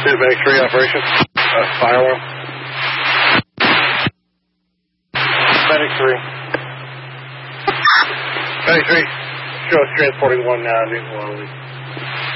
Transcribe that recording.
Medic 3 operation. Fire alarm. Medic 3. Medic 3. Show us transporting 1 Newton Wally.